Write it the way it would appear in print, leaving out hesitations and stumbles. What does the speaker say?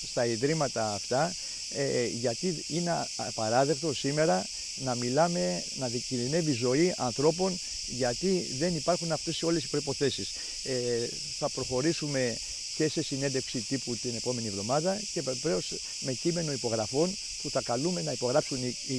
στα ιδρύματα αυτά, γιατί είναι απαράδεκτο σήμερα να μιλάμε, να κινδυνεύει η ζωή ανθρώπων, γιατί δεν υπάρχουν αυτές όλες οι προϋποθέσεις. Θα προχωρήσουμε και σε συνέντευξη τύπου την επόμενη εβδομάδα και βεβαίως με κείμενο υπογραφών που θα καλούμε να υπογράψουν οι